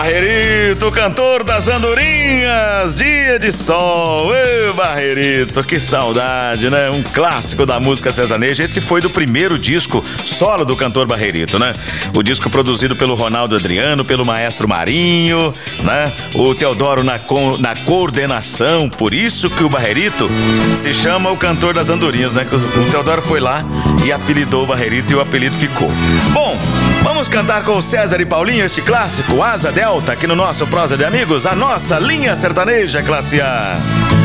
Barrerito, cantor das andorinhas, dia de sol. Ê, Barrerito, que saudade, né? Um clássico da música sertaneja. Esse foi do primeiro disco solo do cantor Barrerito, né? O disco produzido pelo Ronaldo Adriano, pelo Maestro Marinho, né? O Teodoro na coordenação. Por isso que o Barrerito se chama o cantor das andorinhas, né? Que o Teodoro foi lá e apelidou o Barrerito e o apelido ficou. Bom, vamos cantar com o César e Paulinho este clássico, Asa Delta, aqui no nosso Prosa de Amigos, a nossa linha sertaneja classe A.